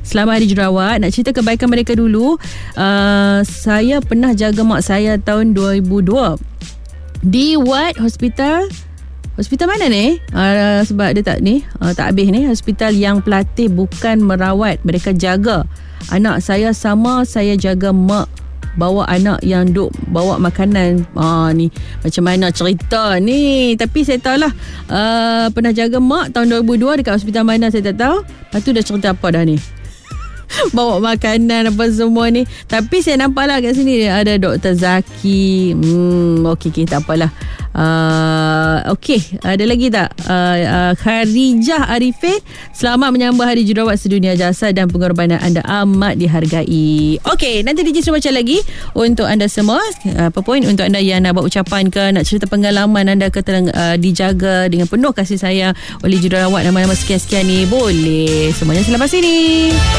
Selamat Hari Jururawat. Nak cerita kebaikan mereka dulu. Saya pernah jaga mak saya tahun 2002 di Wad Hospital. Hospital mana ni? Sebab dia tak habis ni. Hospital yang pelatih bukan merawat, mereka jaga. Anak saya sama saya jaga mak bawa anak yang duk bawa makanan. Ni macam mana cerita ni. Tapi saya tahulah, pernah jaga mak tahun 2002 dekat hospital mana saya tak tahu. Lepas tu dah cerita apa dah ni, bawa makanan apa semua ni. Tapi saya nampak lah kat sini ada Dr. Zaki. Okey, tak apalah. Okey, ada lagi tak? Kharijah Arifin, selamat menyambut Hari Jururawat Sedunia. Jasa dan pengorbanan anda amat dihargai. Okey, nanti DJ suruh baca lagi untuk anda semua. Apa poin untuk anda yang nak buat ucapan ke, nak cerita pengalaman anda ke, dijaga dengan penuh kasih sayang oleh jururawat nama-nama sekian-sekian ni, boleh semuanya selepas ini.